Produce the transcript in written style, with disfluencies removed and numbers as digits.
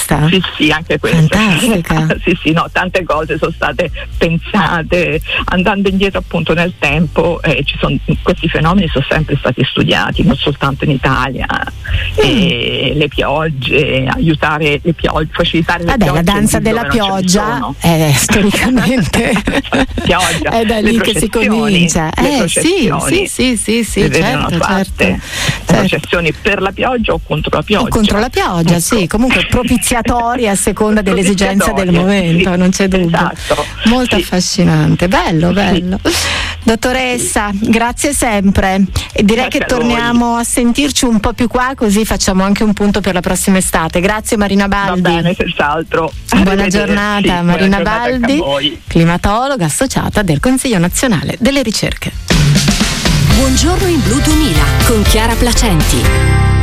questa? Sì, anche questa. Fantastica. Sì, no, tante cose sono state pensate andando indietro appunto nel tempo, questi fenomeni sono sempre stati studiati, non soltanto in Italia, le piogge, aiutare le piogge, facilitare le piogge. La danza della pioggia è storicamente pioggia, è da lì che si comincia. Sì, certo. Processioni per la pioggia o contro la pioggia? O contro la pioggia, ecco. Sì, comunque propiziatorie a seconda delle esigenze del momento, non c'è dubbio. Esatto. Molto affascinante, bello. Dottoressa, grazie sempre. E direi che torniamo a sentirci un po' più qua, così facciamo anche un punto per la prossima estate. Grazie Marina Baldi. Va bene, senz'altro. Buona giornata, Marina Baldi, climatologa associata del Consiglio Nazionale delle Ricerche. Buongiorno in Blu 2000 con Chiara Placenti.